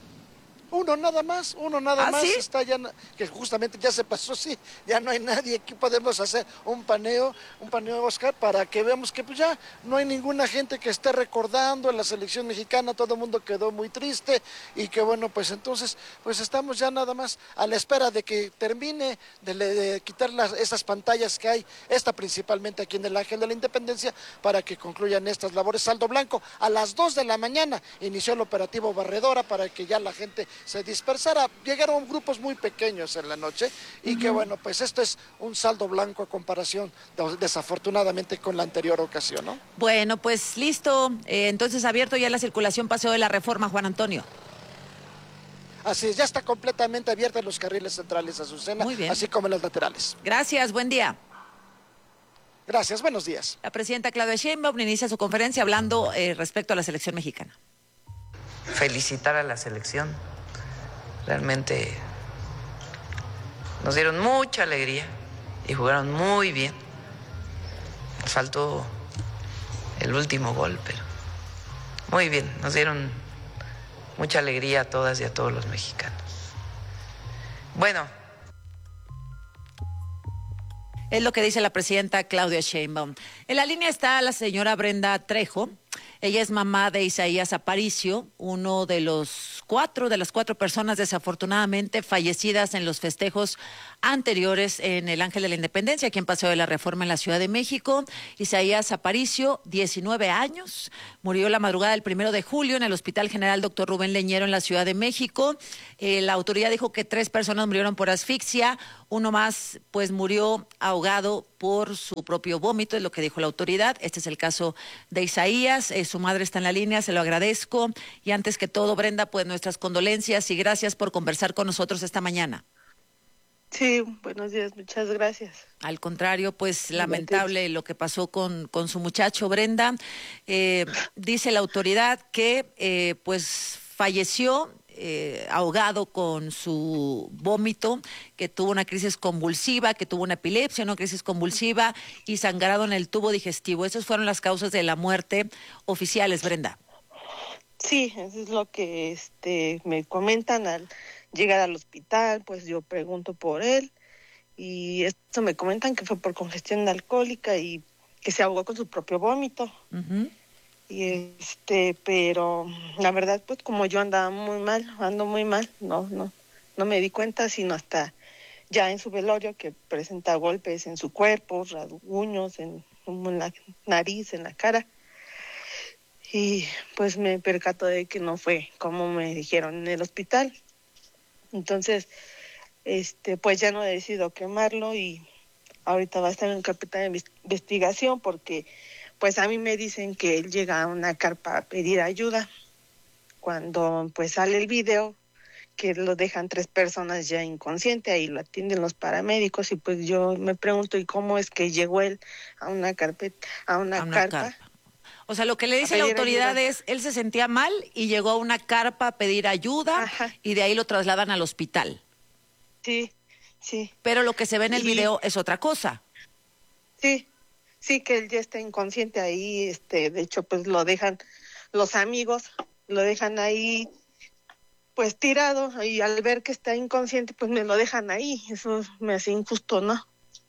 Uno nada más, uno nada ¿Ah, más sí? está ya, que justamente ya se pasó, sí, ya no hay nadie, aquí podemos hacer un paneo, un paneo, Oscar, para que veamos que pues ya no hay ninguna gente que esté recordando a la selección mexicana, todo el mundo quedó muy triste y que bueno, pues entonces, pues estamos ya nada más a la espera de que termine de, de quitar las, esas pantallas que hay, esta principalmente aquí en el Ángel de la Independencia, para que concluyan estas labores. Saldo blanco, a las dos de la mañana inició el operativo Barredora para que ya la gente se dispersara. Llegaron grupos muy pequeños en la noche y uh-huh. que bueno, pues esto es un saldo blanco a comparación desafortunadamente con la anterior ocasión, ¿no? Bueno, pues listo, eh, entonces abierto ya la circulación Paseo de la Reforma, Juan Antonio. Así es, ya está completamente abierta en los carriles centrales, Azucena, así como en los laterales. Gracias, buen día. Gracias, buenos días. La presidenta Claudia Sheinbaum inicia su conferencia hablando eh, respecto a la selección mexicana. Felicitar a la selección. Realmente nos dieron mucha alegría y jugaron muy bien. Nos faltó el último gol, pero muy bien, nos dieron mucha alegría a todas y a todos los mexicanos. Bueno. Es lo que dice la presidenta Claudia Sheinbaum. En la línea está la señora Brenda Trejo. Ella es mamá de Isaías Aparicio, uno de los cuatro, de las cuatro personas desafortunadamente fallecidas en los festejos anteriores en el Ángel de la Independencia, aquí en Paseo de la Reforma en la Ciudad de México. Isaías Aparicio, diecinueve años, murió la madrugada del primero de julio en el Hospital General Doctor Rubén Leñero en la Ciudad de México. Eh, la autoridad dijo que tres personas murieron por asfixia, uno más pues murió ahogado por su propio vómito, es lo que dijo la autoridad. Este es el caso de Isaías. Eh, su madre está en la línea, se lo agradezco. Y antes que todo, Brenda, pues nuestras condolencias y gracias por conversar con nosotros esta mañana. Sí, buenos días, muchas gracias. Al contrario, pues lamentable lo que pasó con, con su muchacho, Brenda. Eh, dice la autoridad que eh, pues falleció Eh, ahogado con su vómito, que tuvo una crisis convulsiva, que tuvo una epilepsia, una crisis convulsiva y sangrado en el tubo digestivo. Esas fueron las causas de la muerte oficiales, Brenda. Sí, eso es lo que este me comentan al llegar al hospital, pues yo pregunto por él y esto me comentan que fue por congestión alcohólica y que se ahogó con su propio vómito. Uh-huh. Y este, pero la verdad, pues como yo andaba muy mal, ando muy mal, no, no, no me di cuenta sino hasta ya en su velorio que presenta golpes en su cuerpo, rasguños en, en la nariz, en la cara. Y pues me percato de que no fue como me dijeron en el hospital. Entonces, este, pues ya no he decidido quemarlo y ahorita va a estar en carpeta de investigación porque pues a mí me dicen que él llega a una carpa a pedir ayuda. Cuando pues sale el video, que lo dejan tres personas ya inconsciente, ahí lo atienden los paramédicos y pues yo me pregunto, ¿y cómo es que llegó él a una carpeta, a una, a una carpa? carpa? O sea, lo que le dice la autoridad ayuda. Es, él se sentía mal y llegó a una carpa a pedir ayuda. Ajá. Y de ahí lo trasladan al hospital. Sí, sí. Pero lo que se ve en el y... video es otra cosa. Sí. Sí, que él ya está inconsciente ahí, este, de hecho, pues lo dejan los amigos, lo dejan ahí, pues tirado, y al ver que está inconsciente, pues me lo dejan ahí, eso me hace injusto, ¿no?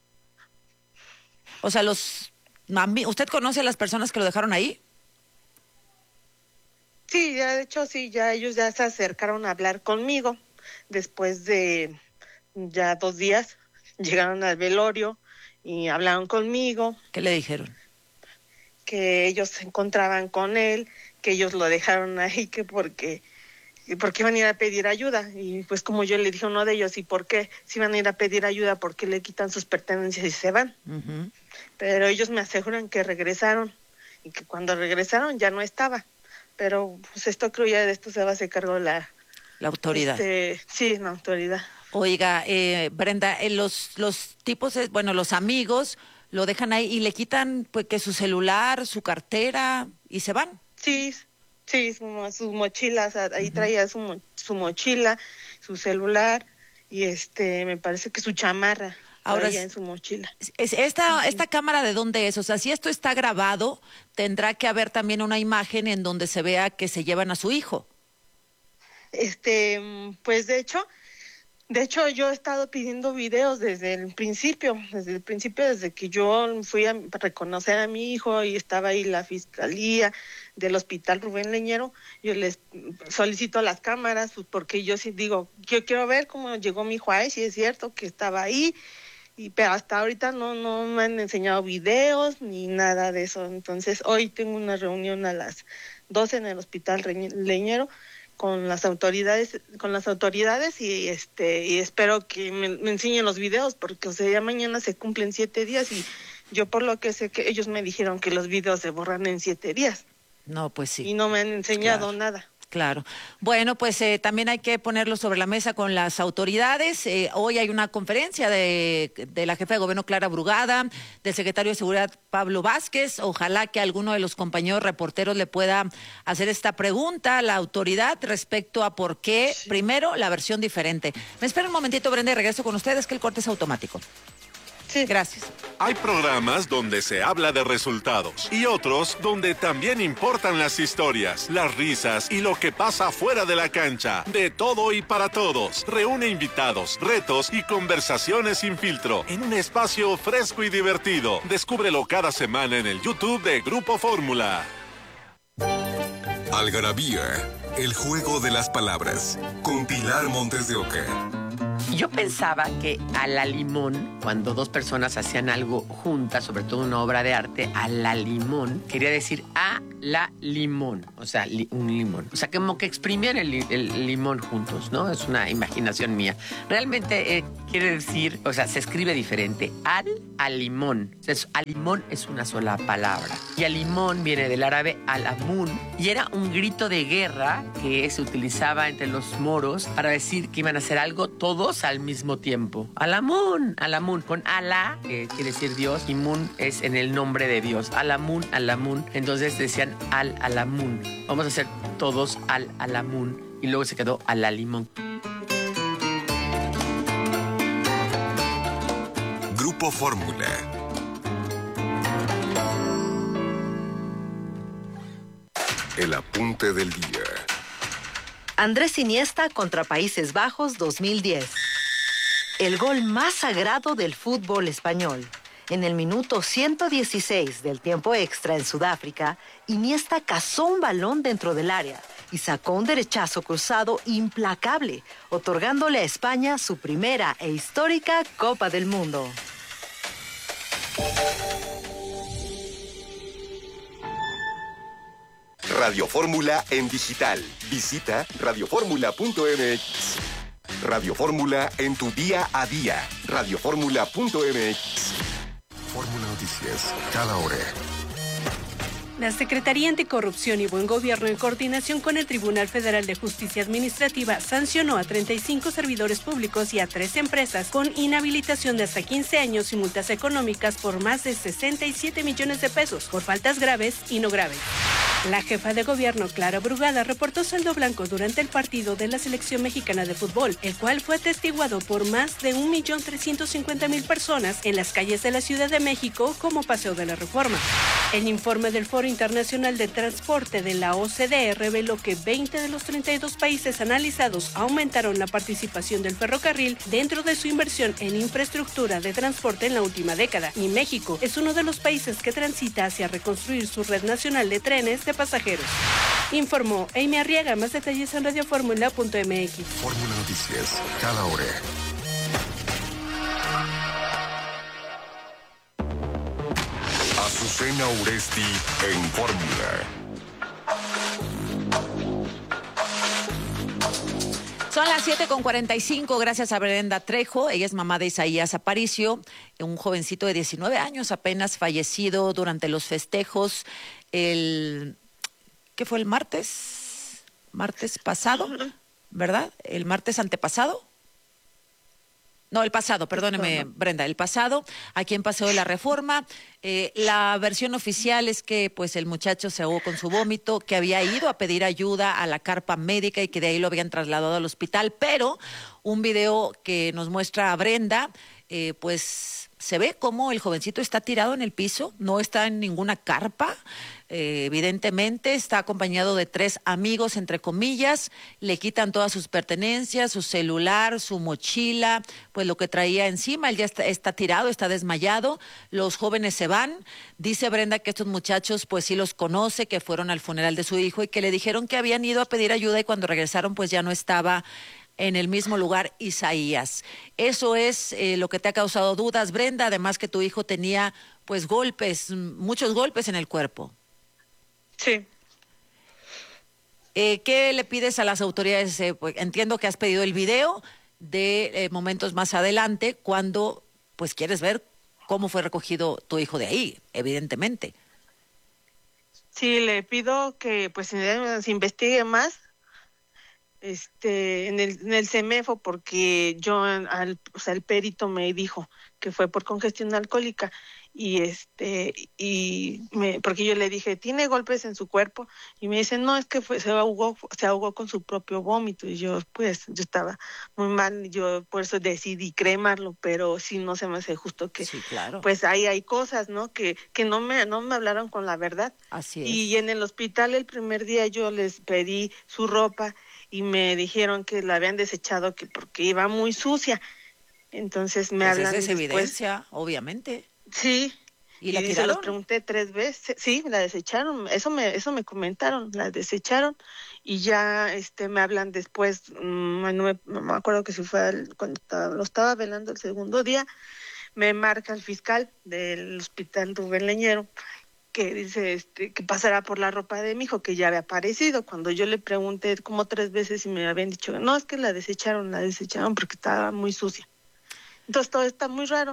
O sea, los, ¿usted conoce a las personas que lo dejaron ahí? Sí, ya, de hecho, sí, ya ellos ya se acercaron a hablar conmigo, después de ya dos días, llegaron al velorio, y hablaron conmigo. ¿Qué le dijeron? Que ellos se encontraban con él, que ellos lo dejaron ahí, que porque, porque iban a ir a pedir ayuda. Y pues como yo le dije a uno de ellos, ¿y por qué? Si van a ir a pedir ayuda, ¿por qué le quitan sus pertenencias y se van? Uh-huh. Pero ellos me aseguran que regresaron y que cuando regresaron ya no estaba. Pero pues esto creo ya de esto se va a hacer cargo la... La autoridad. Este, sí, la autoridad. Oiga, eh, Brenda, eh, los los tipos, eh, bueno, los amigos lo dejan ahí y le quitan pues que su celular, su cartera y se van. Sí, sí, sus su mochilas, ahí uh-huh. traía su, su mochila, su celular y este, me parece que su chamarra. Ahora traía en su mochila. Es, esta, esta cámara, ¿de dónde es? O sea, si esto está grabado, tendrá que haber también una imagen en donde se vea que se llevan a su hijo. Este, pues de hecho... De hecho, yo he estado pidiendo videos desde el principio, desde el principio, desde que yo fui a reconocer a mi hijo y estaba ahí la fiscalía del Hospital Rubén Leñero. Yo les solicito las cámaras pues porque yo sí digo, yo quiero ver cómo llegó mi hijo ahí, si es cierto que estaba ahí, y pero hasta ahorita no, no me han enseñado videos ni nada de eso. Entonces, hoy tengo una reunión a las doce en el Hospital Leñero con las autoridades con las autoridades y este y espero que me, me enseñen los videos porque o sea ya mañana se cumplen siete días y yo por lo que sé que ellos me dijeron que los videos se borran en siete días. No, pues sí. Y no me han enseñado claro. nada. Claro. Bueno, pues eh, también hay que ponerlo sobre la mesa con las autoridades. Eh, hoy hay una conferencia de, de la jefa de gobierno Clara Brugada, del secretario de Seguridad Pablo Vázquez. Ojalá que alguno de los compañeros reporteros le pueda hacer esta pregunta a la autoridad respecto a por qué, sí. primero, la versión diferente. Me espera un momentito, Brenda, y regreso con ustedes, que el corte es automático. Sí. Gracias. Hay programas donde se habla de resultados y otros donde también importan las historias, las risas y lo que pasa fuera de la cancha. De todo y para todos. Reúne invitados, retos y conversaciones sin filtro en un espacio fresco y divertido. Descúbrelo cada semana en el YouTube de Grupo Fórmula. Algarabía, el juego de las palabras, con Pilar Montes de Oca. Yo pensaba que a la limón, cuando dos personas hacían algo juntas, sobre todo una obra de arte, a la limón, quería decir a la limón, o sea, li, un limón. O sea, como que exprimían el, el limón juntos, ¿no? Es una imaginación mía. Realmente eh, quiere decir, o sea, se escribe diferente. Al, a limón. O sea, es, a limón es una sola palabra. Y a limón viene del árabe al-amun, y era un grito de guerra que se utilizaba entre los moros para decir que iban a hacer algo todos al mismo tiempo. Alamun, Alamun, con Alá, que quiere decir Dios, y Mun es en el nombre de Dios. Alamun, Alamun. Entonces decían al Alamun. Vamos a hacer todos al Alamun. Y luego se quedó a la limón. Grupo Fórmula. El apunte del día. Andrés Iniesta contra Países Bajos dos mil diez. El gol más sagrado del fútbol español. En el minuto ciento dieciséis del tiempo extra en Sudáfrica, Iniesta cazó un balón dentro del área y sacó un derechazo cruzado implacable, otorgándole a España su primera e histórica Copa del Mundo. Radio Fórmula en digital. Visita radio fórmula punto m x. Radio Fórmula en tu día a día. radio fórmula punto m x. Fórmula Noticias, cada hora. La Secretaría Anticorrupción y Buen Gobierno, en coordinación con el Tribunal Federal de Justicia Administrativa, sancionó a treinta y cinco servidores públicos y a tres empresas con inhabilitación de hasta quince años y multas económicas por más de sesenta y siete millones de pesos por faltas graves y no graves. La jefa de gobierno, Clara Brugada, reportó saldo blanco durante el partido de la Selección Mexicana de Fútbol, el cual fue atestiguado por más de un millón trescientos cincuenta mil personas en las calles de la Ciudad de México como Paseo de la Reforma. El informe del Foro Internacional de Transporte de la O C D E reveló que veinte de los treinta y dos países analizados aumentaron la participación del ferrocarril dentro de su inversión en infraestructura de transporte en la última década, y México es uno de los países que transita hacia reconstruir su red nacional de trenes de pasajeros. Informó Amy Arriaga. Más detalles en radio fórmula punto m x. Fórmula Noticias, cada hora. Azucena Uresti en Fórmula. Son las siete con cuarenta y cinco, gracias a Brenda Trejo. Ella es mamá de Isaías Aparicio, un jovencito de diecinueve años, apenas fallecido durante los festejos el... ¿Qué fue el martes? Martes pasado, ¿verdad? El martes antepasado. No, el pasado, perdóneme, Brenda, el pasado, aquí en Paseo de la Reforma. Eh, la versión oficial es que pues el muchacho se ahogó con su vómito, que había ido a pedir ayuda a la carpa médica y que de ahí lo habían trasladado al hospital, pero un video que nos muestra a Brenda, eh, pues se ve como el jovencito está tirado en el piso, no está en ninguna carpa. Eh, evidentemente está acompañado de tres amigos, entre comillas, le quitan todas sus pertenencias, su celular, su mochila, pues lo que traía encima. Él ya está, está tirado, está desmayado, los jóvenes se van. Dice Brenda que estos muchachos pues sí los conoce, que fueron al funeral de su hijo y que le dijeron que habían ido a pedir ayuda y cuando regresaron pues ya no estaba en el mismo lugar Isaías. Eso es eh, lo que te ha causado dudas, Brenda, además que tu hijo tenía pues golpes, muchos golpes en el cuerpo. Sí. Eh, ¿Qué le pides a las autoridades? Eh, pues, entiendo que has pedido el video de eh, momentos más adelante, cuando pues quieres ver cómo fue recogido tu hijo de ahí, evidentemente. Sí, le pido que pues se investigue más este en el, en el CEMEFO, porque yo al, o sea, el perito me dijo que fue por congestión alcohólica. y este y me, porque yo le dije, ¿tiene golpes en su cuerpo? Y me dice, no, es que fue, se ahogó se ahogó con su propio vómito. Y yo, pues, yo estaba muy mal, y yo por eso decidí cremarlo, pero sí, no se me hace justo que, sí, claro. pues ahí hay cosas, ¿no? Que que no me no me hablaron con la verdad. Así es. Y en el hospital el primer día yo les pedí su ropa y me dijeron que la habían desechado que porque iba muy sucia. Entonces me pues hablan esa es después. Evidencia, obviamente. Sí. ¿Y la y tiraron? se los pregunté tres veces. Sí, la desecharon. Eso me eso me comentaron. La desecharon y ya este me hablan después. Mmm, no, me, no me acuerdo que si fue el, cuando estaba, lo estaba velando el segundo día. Me marca el fiscal del hospital Rubén Leñero que dice este que pasará por la ropa de mi hijo que ya había aparecido. Cuando yo le pregunté como tres veces y me habían dicho no, es que la desecharon, la desecharon porque estaba muy sucia. Entonces todo está muy raro.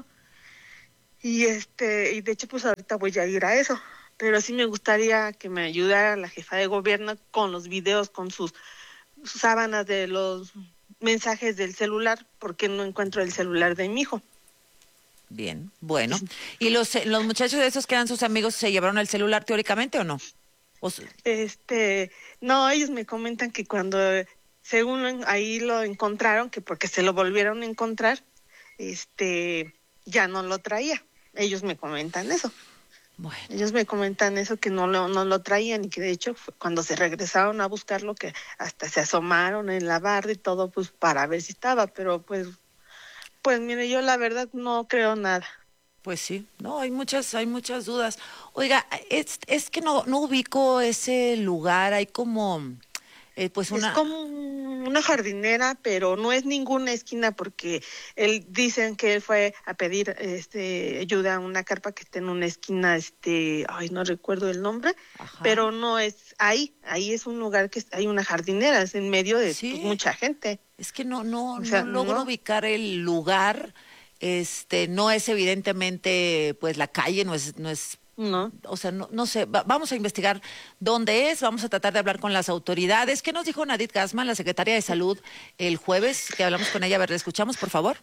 Y este, y de hecho pues ahorita voy a ir a eso, pero sí me gustaría que me ayudara la jefa de gobierno con los videos, con sus, sus sábanas de los mensajes del celular, porque no encuentro el celular de mi hijo. Bien, bueno. ¿Y los los muchachos de esos que eran sus amigos se llevaron el celular teóricamente o no? ¿O s- Este, no, ellos me comentan que cuando según ahí lo encontraron, que porque se lo volvieron a encontrar, este, ya no lo traía. Ellos me comentan eso. Bueno. Ellos me comentan eso, que no lo, no lo traían y que de hecho fue cuando se regresaron a buscarlo, que hasta se asomaron en la barra y todo, pues para ver si estaba, pero pues, pues mire, yo la verdad no creo nada. Pues sí, no, hay muchas, hay muchas dudas. Oiga, es, es que no, no ubico ese lugar, hay como, eh, pues una... Es como una jardinera, pero no es ninguna esquina porque él dicen que él fue a pedir este ayuda a una carpa que está en una esquina, este, ay, no recuerdo el nombre, Ajá. pero no es ahí, ahí es un lugar que hay una jardinera, es en medio de Sí. pues, mucha gente. Es que no, no, O sea, no logro no. ubicar el lugar. Este, no es evidentemente, pues la calle no es, no es, no, o sea, no, no sé. Va- vamos a investigar dónde es. Vamos a tratar de hablar con las autoridades. ¿Qué nos dijo Nadit Gassman, la secretaria de Salud, el jueves que hablamos con ella? A ver, ¿la escuchamos, por favor?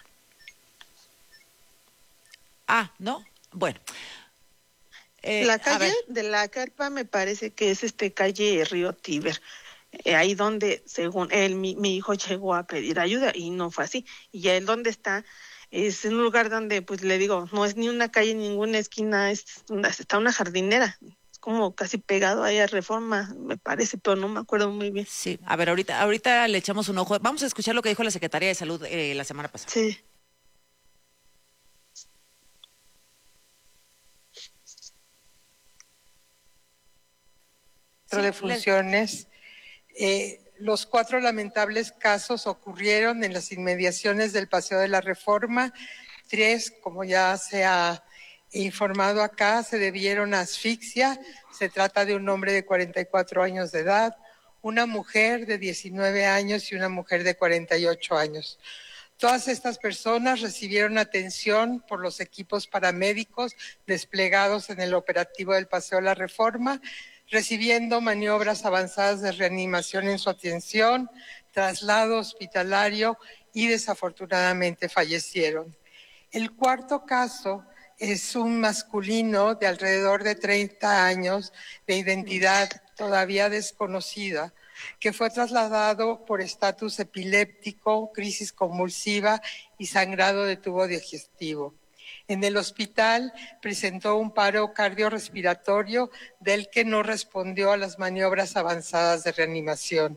Ah, no, bueno. Eh, la a calle ver. de la carpa me parece que es este calle Río Tíber. Eh, ahí donde, según él, mi, mi hijo llegó a pedir ayuda y no fue así. Y él donde está es un lugar donde, pues le digo, no es ni una calle, ninguna esquina, es una, está una jardinera. Es como casi pegado ahí a Reforma, me parece, pero no me acuerdo muy bien. Sí, a ver, ahorita, ahorita le echamos un ojo. Vamos a escuchar lo que dijo la secretaria de Salud eh, la semana pasada. Sí. Centro de funciones. Eh, los cuatro lamentables casos ocurrieron en las inmediaciones del Paseo de la Reforma. Tres, como ya se ha informado acá, se debieron a asfixia. Se trata de un hombre de cuarenta y cuatro años de edad, una mujer de diecinueve años y una mujer de cuarenta y ocho años. Todas estas personas recibieron atención por los equipos paramédicos desplegados en el operativo del Paseo de la Reforma, recibiendo maniobras avanzadas de reanimación en su atención, traslado hospitalario y desafortunadamente fallecieron. El cuarto caso es un masculino de alrededor de treinta años, de identidad todavía desconocida, que fue trasladado por estatus epiléptico, crisis convulsiva y sangrado de tubo digestivo. En el hospital presentó un paro cardiorrespiratorio del que no respondió a las maniobras avanzadas de reanimación.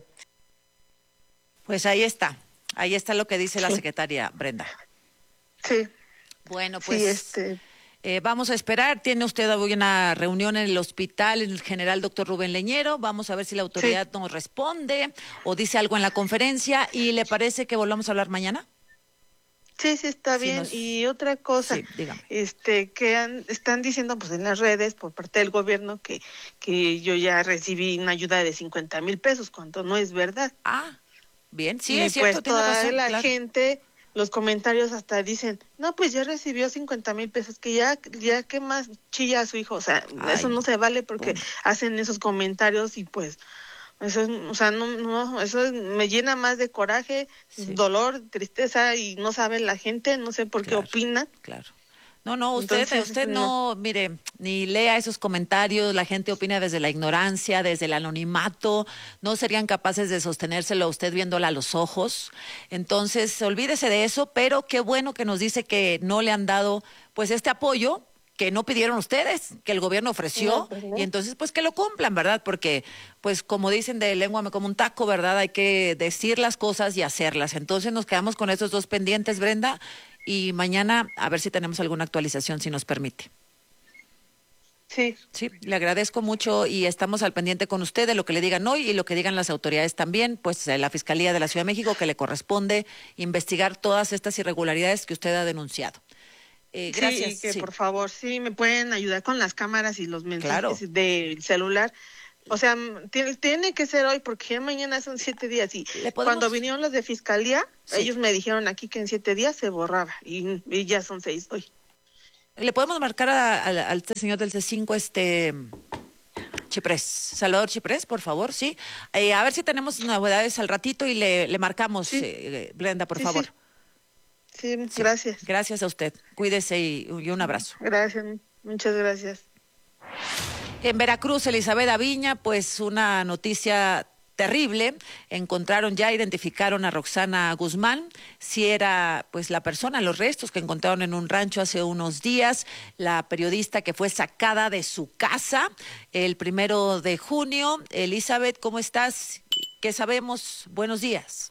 Pues ahí está, ahí está lo que dice la Sí. secretaria Brenda. Sí. Bueno, pues Sí, este... eh, vamos a esperar. Tiene usted hoy una reunión en el hospital, en el general doctor Rubén Leñero. Vamos a ver si la autoridad nos responde o dice algo en la conferencia. ¿Y le parece que volvamos a hablar mañana? Sí, sí, está Sí, bien. nos- Y otra cosa, Sí, dígame. este, que han- están diciendo pues en las redes por parte del gobierno que, que yo ya recibí una ayuda de cincuenta mil pesos, cuando no es verdad. Ah, bien, sí, y es cierto, pues tiene toda razón, la claro. gente, los comentarios hasta dicen, no, pues ya recibió cincuenta mil pesos, que ya, ya qué más chilla a su hijo. O sea, Ay, eso no se vale porque hacen esos comentarios y pues eso es, o sea, no, no, eso es- me llena más de coraje, dolor, tristeza y no sabe la gente, no sé por qué opina. Claro. No, no, usted, Entonces, usted no, mire, ni lea esos comentarios, la gente opina desde la ignorancia, desde el anonimato, no serían capaces de sostenérselo a usted viéndola a los ojos. Entonces, olvídese de eso, pero qué bueno que nos dice que no le han dado, pues, este apoyo que no pidieron ustedes, que el gobierno ofreció, No, pues no. y entonces, pues, que lo cumplan, ¿verdad? Porque, pues, como dicen de lengua me como un taco, ¿verdad? Hay que decir las cosas y hacerlas. Entonces, nos quedamos con esos dos pendientes, Brenda, y mañana a ver si tenemos alguna actualización, si nos permite. Sí. Sí, le agradezco mucho y estamos al pendiente con usted de lo que le digan hoy y lo que digan las autoridades también, pues eh, la Fiscalía de la Ciudad de México, que le corresponde investigar todas estas irregularidades que usted ha denunciado. Eh, gracias. Sí, y que sí. por favor, sí, me pueden ayudar con las cámaras y los mensajes Claro. del celular. O sea, m- tiene, tiene que ser hoy porque ya mañana son siete días. Y ¿Le podemos- cuando vinieron los de fiscalía, Sí. ellos me dijeron aquí que en siete días se borraba y, y ya son seis hoy. ¿Le podemos marcar a- a- al este señor del C cinco, este Chiprés, Salvador Chiprés, por favor, sí? Eh, a ver si tenemos novedades al ratito y le, le marcamos, eh, Brenda, por Sí, favor. Sí, sí, gracias. Gracias a usted. Cuídese y, y un abrazo. Gracias, muchas gracias. En Veracruz, Elizabeth Aviña, pues una noticia terrible. Encontraron ya, identificaron a Roxana Guzmán, si era pues la persona, los restos que encontraron en un rancho hace unos días, la periodista que fue sacada de su casa el primero de junio. Elizabeth, ¿cómo estás? ¿Qué sabemos? Buenos días.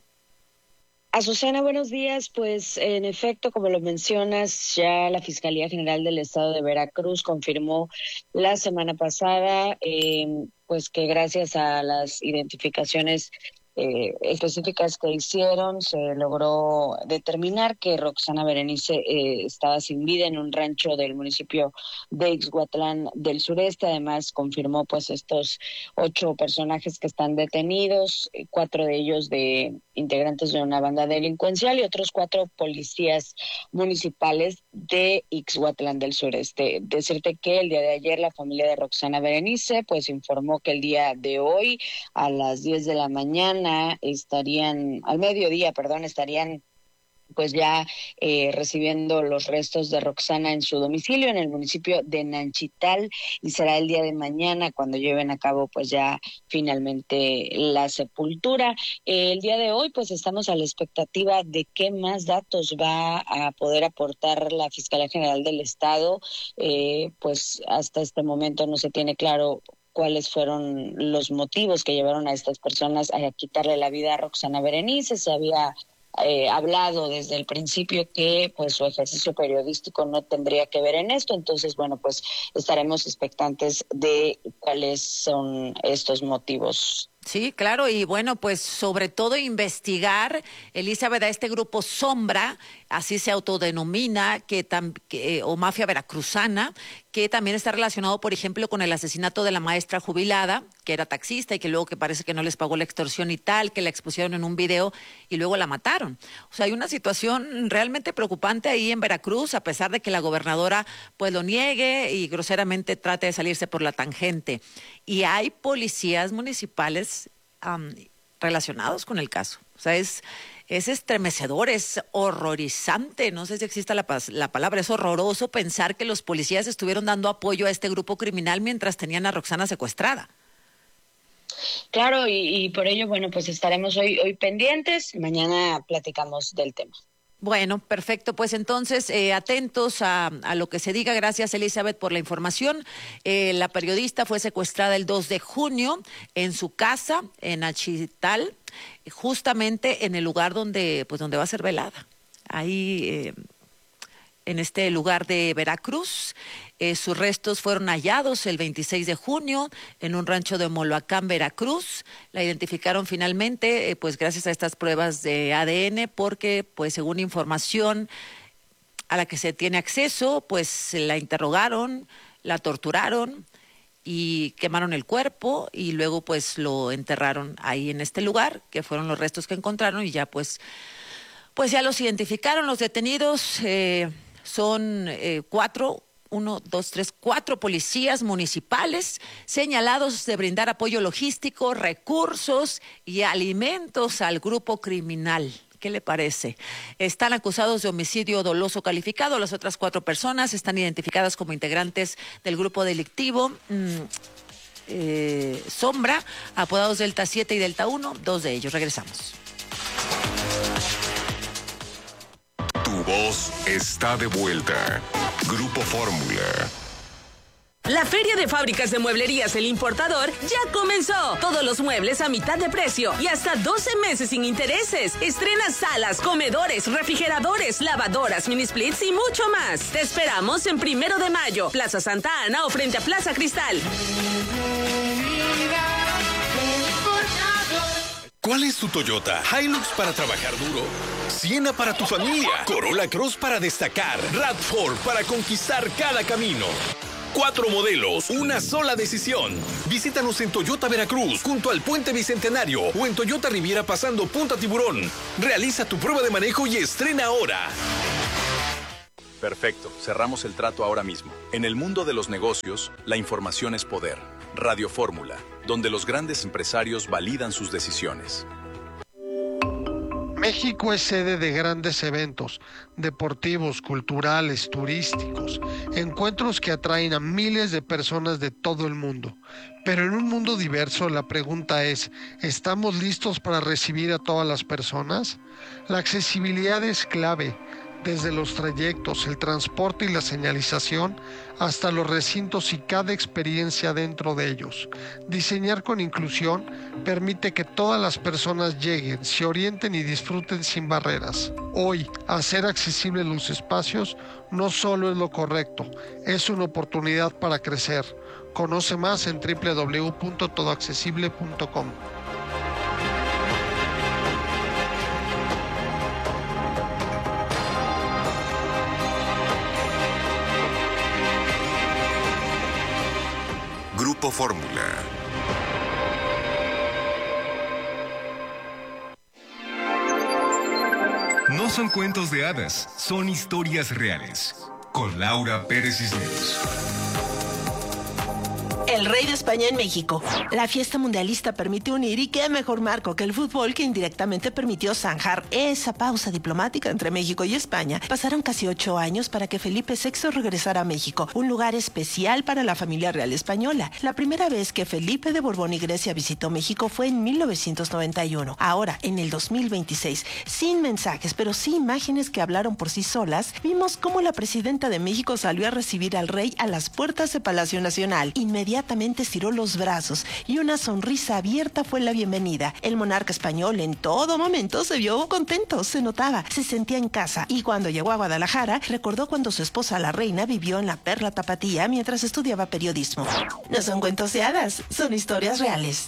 Azucena, buenos días. Pues en efecto, como lo mencionas, ya la Fiscalía General del Estado de Veracruz confirmó la semana pasada eh, pues que gracias a las identificaciones eh, específicas que hicieron, se logró determinar que Roxana Berenice eh, estaba sin vida en un rancho del municipio de Ixhuatlán del Sureste. Además, confirmó pues estos ocho personajes que están detenidos, cuatro de ellos de integrantes de una banda delincuencial y otros cuatro policías municipales de Ixhuatlán del Sureste. Decirte que el día de ayer la familia de Roxana Berenice pues informó que el día de hoy a las diez de la mañana estarían, al mediodía, perdón, estarían pues ya eh, recibiendo los restos de Roxana en su domicilio en el municipio de Nanchital, y será el día de mañana cuando lleven a cabo pues ya finalmente la sepultura. Eh, el día de hoy pues estamos a la expectativa de qué más datos va a poder aportar la Fiscalía General del Estado. Eh, pues hasta este momento no se tiene claro cuáles fueron los motivos que llevaron a estas personas a quitarle la vida a Roxana Berenice. Se había eh, hablado desde el principio que pues su ejercicio periodístico no tendría que ver en esto, entonces bueno, pues estaremos expectantes de cuáles son estos motivos. Sí, claro, y bueno, pues sobre todo investigar, Elizabeth, a este grupo Sombra, así se autodenomina, que, tam, que o mafia veracruzana, que también está relacionado, por ejemplo, con el asesinato de la maestra jubilada, que era taxista y que luego que parece que no les pagó la extorsión y tal, que la expusieron en un video y luego la mataron. O sea, hay una situación realmente preocupante ahí en Veracruz, a pesar de que la gobernadora pues lo niegue y groseramente trate de salirse por la tangente. Y hay policías municipales um, relacionados con el caso. O sea, es, es estremecedor, es horrorizante. No sé si exista la, la palabra, es horroroso pensar que los policías estuvieron dando apoyo a este grupo criminal mientras tenían a Roxana secuestrada. Claro, y, y por ello, bueno, pues estaremos hoy, hoy pendientes. Mañana platicamos del tema. Bueno, perfecto. Pues entonces, eh, atentos a, a lo que se diga. Gracias, Elizabeth, por la información. Eh, la periodista fue secuestrada el dos de junio en su casa, en Achital, justamente en el lugar donde, pues, donde va a ser velada. Ahí, eh, en este lugar de Veracruz. Eh, sus restos fueron hallados el veintiséis de junio en un rancho de Moloacán, Veracruz. La identificaron finalmente, eh, pues gracias a estas pruebas de A D N, porque, pues según información a la que se tiene acceso, pues la interrogaron, la torturaron y quemaron el cuerpo y luego pues lo enterraron ahí en este lugar, que fueron los restos que encontraron y ya pues, pues ya los identificaron. Los detenidos eh, son eh, cuatro. Uno, dos, tres, cuatro policías municipales señalados de brindar apoyo logístico, recursos y alimentos al grupo criminal ¿Qué le parece? Están acusados de homicidio doloso calificado. Las otras cuatro personas están identificadas como integrantes del grupo delictivo mmm, eh, Sombra, apodados Delta siete y Delta uno, dos de ellos. Regresamos. Tu voz está de vuelta. Grupo Fórmula. La Feria de Fábricas de Mueblerías El Importador ya comenzó. Todos los muebles a mitad de precio y hasta doce meses sin intereses. Estrena salas, comedores, refrigeradores, lavadoras, mini splits y mucho más. Te esperamos en Primero de Mayo, Plaza Santa Ana o frente a Plaza Cristal. ¿Cuál es tu Toyota? Hilux para trabajar duro, Siena para tu familia, Corolla Cross para destacar, RAV cuatro para conquistar cada camino. Cuatro modelos, una sola decisión. Visítanos en Toyota Veracruz, junto al Puente Bicentenario, o en Toyota Riviera pasando Punta Tiburón. Realiza tu prueba de manejo y estrena ahora. Perfecto, cerramos el trato ahora mismo. En el mundo de los negocios, la información es poder. Radio Fórmula, donde los grandes empresarios validan sus decisiones. México es sede de grandes eventos deportivos, culturales, turísticos, encuentros que atraen a miles de personas de todo el mundo. Pero en un mundo diverso, la pregunta es, ¿estamos listos para recibir a todas las personas? La accesibilidad es clave, desde los trayectos, el transporte y la señalización, hasta los recintos y cada experiencia dentro de ellos. Diseñar con inclusión permite que todas las personas lleguen, se orienten y disfruten sin barreras. Hoy, hacer accesibles los espacios no solo es lo correcto, es una oportunidad para crecer. Conoce más en doble u doble u doble u punto todo accesible punto com. Grupo Fórmula. No son cuentos de hadas, son historias reales. Con Laura Pérez Cisneros. El rey de España en México. La fiesta mundialista permitió unir, y qué mejor marco que el fútbol, que indirectamente permitió zanjar esa pausa diplomática entre México y España. Pasaron casi ocho años para que Felipe sexto regresara a México, un lugar especial para la familia real española. La primera vez que Felipe de Borbón y Grecia visitó México fue en mil novecientos noventa y uno. Ahora, en el dos mil veintiséis, sin mensajes, pero sí imágenes que hablaron por sí solas, vimos cómo la presidenta de México salió a recibir al rey a las puertas de Palacio Nacional. Inmediatamente Inmediatamente estiró los brazos y una sonrisa abierta fue la bienvenida. El monarca español en todo momento se vio contento, se notaba, se sentía en casa, y cuando llegó a Guadalajara recordó cuando su esposa la reina vivió en la Perla Tapatía mientras estudiaba periodismo. No son cuentos de hadas, son historias reales.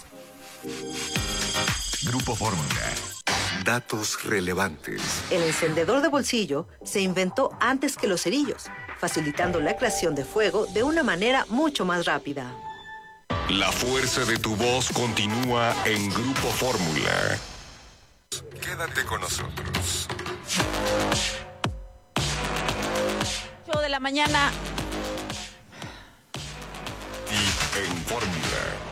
Grupo Fórmula. Datos relevantes. El encendedor de bolsillo se inventó antes que los cerillos, facilitando la creación de fuego de una manera mucho más rápida. La fuerza de tu voz continúa en Grupo Fórmula. Quédate con nosotros. ocho de la mañana. Y en Fórmula.